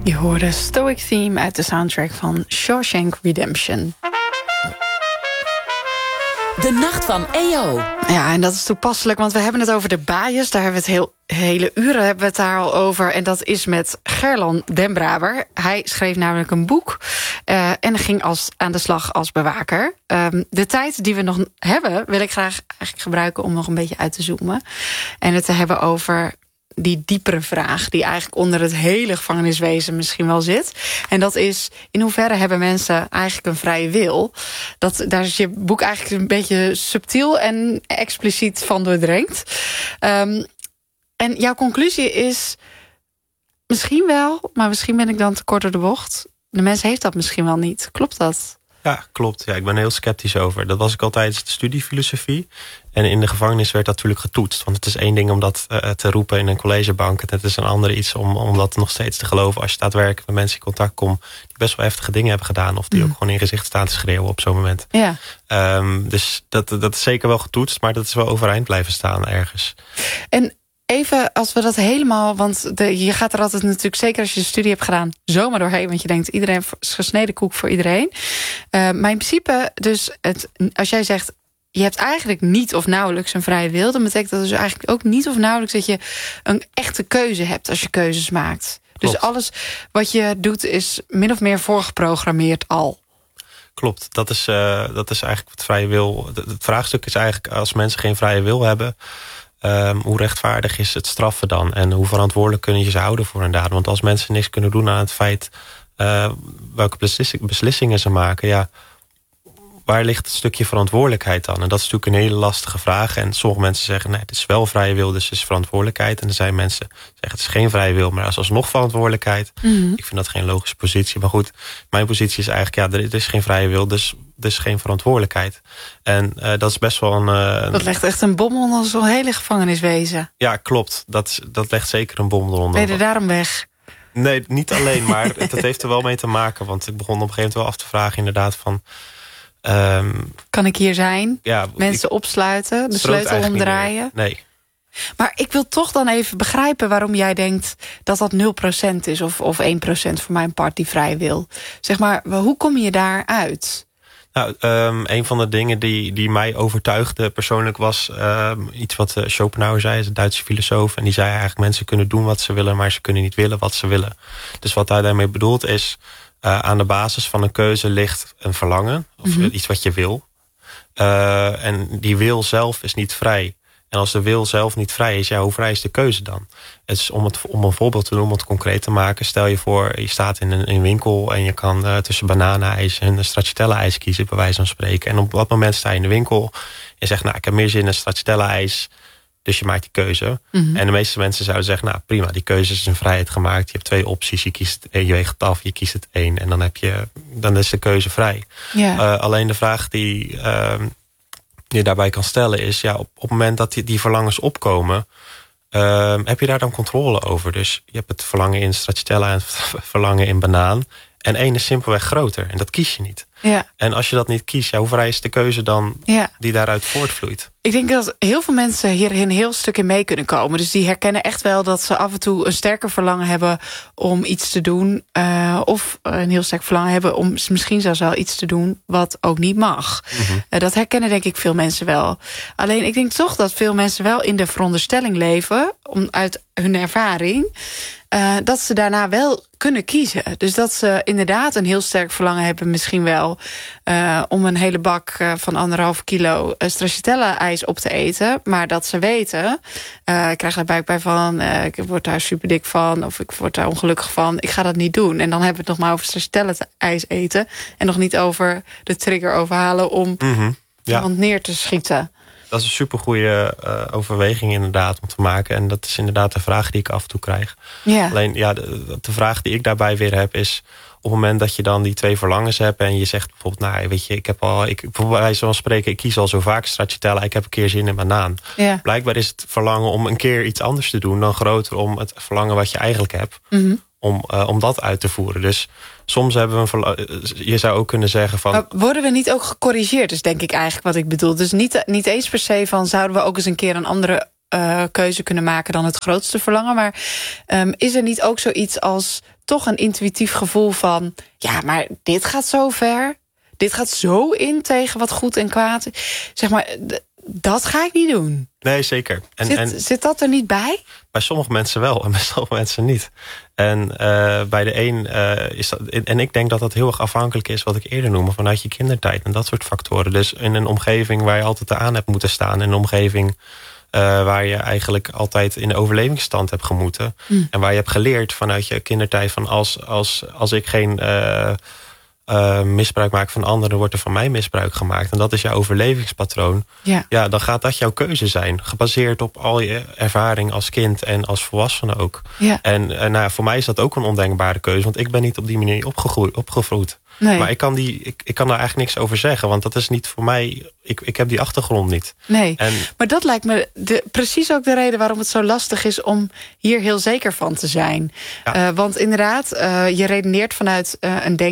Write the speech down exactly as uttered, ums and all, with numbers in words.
Je hoorde Stoic Theme uit de soundtrack van Shawshank Redemption. De Nacht van E O. Ja, en dat is toepasselijk, want we hebben het over de bias. Daar hebben we het heel, hele uren hebben we het daar al over. En dat is met Gerlon Den Braber. Hij schreef namelijk een boek uh, en ging als, aan de slag als bewaker. Um, de tijd die we nog hebben, wil ik graag eigenlijk gebruiken om nog een beetje uit te zoomen. En het te hebben over die diepere vraag die eigenlijk onder het hele gevangeniswezen misschien wel zit. En dat is, in hoeverre hebben mensen eigenlijk een vrije wil? Dat, daar is je boek eigenlijk een beetje subtiel en expliciet van doordrenkt. Um, en jouw conclusie is misschien wel, maar misschien ben ik dan te kort door de bocht. De mens heeft dat misschien wel niet. Klopt dat? Ja, klopt. Ja, ik ben er heel sceptisch over. Dat was ik al tijdens de studie filosofie. En in de gevangenis werd dat natuurlijk getoetst. Want het is één ding om dat uh, te roepen in een collegebank. Het is een ander iets om, om dat nog steeds te geloven als je daadwerkelijk met mensen in contact komt die best wel heftige dingen hebben gedaan. Of die mm. ook gewoon in gezicht staan te schreeuwen op zo'n moment. Ja. Um, dus dat, dat is zeker wel getoetst, maar dat is wel overeind blijven staan ergens. En even als we dat helemaal, want de, je gaat er altijd natuurlijk, zeker als je de studie hebt gedaan, zomaar doorheen. Want je denkt, iedereen is gesneden koek voor iedereen. Uh, maar in principe, dus het, als jij zegt, je hebt eigenlijk niet of nauwelijks een vrije wil, dan betekent dat dus eigenlijk ook niet of nauwelijks dat je een echte keuze hebt als je keuzes maakt. Klopt. Dus alles wat je doet is min of meer voorgeprogrammeerd al. Klopt, dat is, uh, dat is eigenlijk wat vrije wil. Het vraagstuk is eigenlijk, als mensen geen vrije wil hebben, Um, hoe rechtvaardig is het straffen dan? En hoe verantwoordelijk kunnen je ze houden voor een daad? Want als mensen niks kunnen doen aan het feit uh, welke beslissing, beslissingen ze maken, ja, waar ligt het stukje verantwoordelijkheid dan? En dat is natuurlijk een hele lastige vraag. En sommige mensen zeggen, nee, het is wel vrije wil, dus het is verantwoordelijkheid. En er zijn mensen die zeggen, het is geen vrije wil, maar als alsnog verantwoordelijkheid. Mm-hmm. Ik vind dat geen logische positie. Maar goed, mijn positie is eigenlijk, ja, er is geen vrije wil, dus er is geen verantwoordelijkheid. En uh, dat is best wel een... Uh, dat legt echt een bom onder zo'n hele gevangeniswezen. Ja, klopt. Dat, dat legt zeker een bom eronder. Ben je er daarom weg? Nee, niet alleen, maar dat heeft er wel mee te maken. Want ik begon op een gegeven moment wel af te vragen, inderdaad, van Um, kan ik hier zijn? Ja, mensen ik, opsluiten, de sleutel omdraaien? Nee. Maar ik wil toch dan even begrijpen waarom jij denkt dat dat nul procent is of, of één procent voor mijn part die vrij wil. Zeg maar, hoe kom je daaruit? Nou, um, een van de dingen die, die mij overtuigde persoonlijk was um, iets wat uh, Schopenhauer zei, is een Duitse filosoof. En die zei eigenlijk, mensen kunnen doen wat ze willen, maar ze kunnen niet willen wat ze willen. Dus wat hij daarmee bedoelt is, Uh, aan de basis van een keuze ligt een verlangen. Of mm-hmm. iets wat je wil. Uh, en die wil zelf is niet vrij. En als de wil zelf niet vrij is, ja, hoe vrij is de keuze dan? Het is om, het, om een voorbeeld te noemen, om het concreet te maken. Stel je voor, je staat in een, in een winkel en je kan uh, tussen bananenijs en stracciatella-ijs kiezen, bij wijze van spreken. En op dat moment sta je in de winkel en zegt, nou, ik heb meer zin in stracciatella-ijs. Dus je maakt die keuze. Mm-hmm. En de meeste mensen zouden zeggen, nou prima, die keuze is in vrijheid gemaakt. Je hebt twee opties, je kiest het, je weegt het af, je kiest het één. En dan, heb je, dan is de keuze vrij. Yeah. Uh, alleen de vraag die uh, je daarbij kan stellen is, ja, op, op het moment dat die, die verlangens opkomen, uh, heb je daar dan controle over? Dus je hebt het verlangen in stracciatella en het verlangen in banaan. En één is simpelweg groter. En dat kies je niet. Ja. En als je dat niet kiest, ja, hoe vrij is de keuze dan ja. die daaruit voortvloeit? Ik denk dat heel veel mensen hierin heel stuk in mee kunnen komen. Dus die herkennen echt wel dat ze af en toe een sterker verlangen hebben om iets te doen. Uh, of een heel sterk verlangen hebben om misschien zelfs wel iets te doen wat ook niet mag. Mm-hmm. Uh, dat herkennen denk ik veel mensen wel. Alleen ik denk toch dat veel mensen wel in de veronderstelling leven, om uit hun ervaring, Uh, dat ze daarna wel kunnen kiezen. Dus dat ze inderdaad een heel sterk verlangen hebben, misschien wel, uh, om een hele bak uh, van anderhalf kilo uh, stracciatella-ijs op te eten. Maar dat ze weten, uh, ik krijg daar buikpijn van, uh, ik word daar super dik van, of ik word daar ongelukkig van. Ik ga dat niet doen. En dan hebben we het nog maar over stracciatella-ijs eten. En nog niet over de trigger overhalen om mm-hmm. ja. iemand neer te schieten. Dat is een supergoeie uh, overweging inderdaad om te maken. En dat is inderdaad de vraag die ik af en toe krijg. Yeah. Alleen ja, de, de vraag die ik daarbij weer heb is, op het moment dat je dan die twee verlangens hebt en je zegt bijvoorbeeld, nou weet je, ik heb al, ik, bij wijze van spreken, ik kies al zo vaak stracciatella, ik heb een keer zin in banaan. Yeah. Blijkbaar is het verlangen om een keer iets anders te doen dan groter om het verlangen wat je eigenlijk hebt, mm-hmm. om, uh, om dat uit te voeren. Dus soms hebben we een verla- je zou ook kunnen zeggen van, maar worden we niet ook gecorrigeerd, is denk ik eigenlijk wat ik bedoel. Dus niet, niet eens per se van, zouden we ook eens een keer een andere uh, keuze kunnen maken dan het grootste verlangen. Maar um, is er niet ook zoiets als toch een intuïtief gevoel van, ja, maar dit gaat zo ver. Dit gaat zo in tegen wat goed en kwaad is. Zeg maar, d- dat ga ik niet doen. Nee, zeker. En, zit, en zit dat er niet bij? Bij sommige mensen wel en bij sommige mensen niet. En uh, bij de een uh, is dat. En ik denk dat dat heel erg afhankelijk is, wat ik eerder noemde, vanuit je kindertijd en dat soort factoren. Dus in een omgeving waar je altijd aan hebt moeten staan, in een omgeving Uh, waar je eigenlijk altijd in de overlevingsstand hebt gemoeten. Mm. En waar je hebt geleerd vanuit je kindertijd van als, als, als ik geen uh, uh, misbruik maak van anderen, wordt er van mij misbruik gemaakt. En dat is jouw overlevingspatroon. Ja. Ja, dan gaat dat jouw keuze zijn. Gebaseerd op al je ervaring als kind en als volwassene ook. Ja. En uh, nou, voor mij is dat ook een ondenkbare keuze. Want ik ben niet op die manier opgevoed. Nee. Maar ik kan, die, ik, ik kan daar eigenlijk niks over zeggen. Want dat is niet voor mij. Ik, ik heb die achtergrond niet. Nee, en, maar dat lijkt me de, precies ook de reden waarom het zo lastig is om hier heel zeker van te zijn. Ja. Uh, want inderdaad, uh, je redeneert vanuit uh, een denk